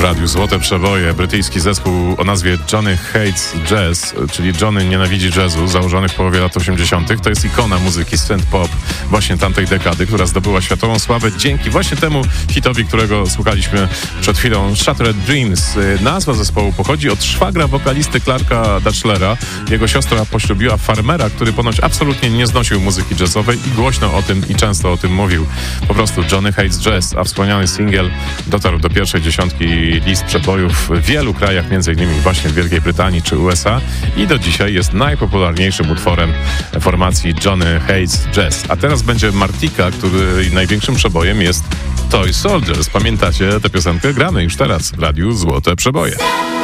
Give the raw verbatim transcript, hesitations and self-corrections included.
radiu Złote Przeboje. Brytyjski zespół o nazwie Johnny Hates Jazz, czyli Johnny nienawidzi jazzu, założony w połowie lat osiemdziesiątych. To jest ikona muzyki synth-pop właśnie tamtej dekady, która zdobyła światową sławę dzięki właśnie temu hitowi, którego słuchaliśmy przed chwilą, Shattered Dreams. Nazwa zespołu pochodzi od szwagra wokalisty Clarka Dutchlera. Jego siostra poślubiła farmera, który ponoć absolutnie nie znosił muzyki jazzowej i głośno o tym i często o tym mówił. Po prostu Johnny Hates Jazz, a wspomniany singiel dotarł do pierwszej dziesiątki list przebojów w wielu krajach, między innymi właśnie w Wielkiej Brytanii czy U S A, i do dzisiaj jest najpopularniejszym utworem formacji Johnny Hates Jazz. A teraz będzie Martika, który największym przebojem jest Toy Soldiers. Pamiętacie tę piosenkę? Gramy już teraz w radiu Złote Przeboje.